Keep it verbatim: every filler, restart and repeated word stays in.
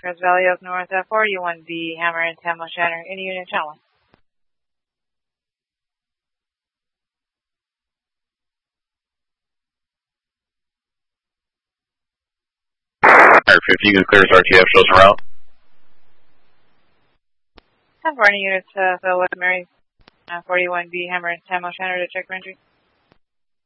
Crest Valley up north at forty-one B, Hammer and Tammo Shanner, any unit channel. Air fifty, good clears R T F, shows en route. ten forty units, uh, Phil with Mary, uh, forty-one B, Hammer and Tammo Shanner to check for entry.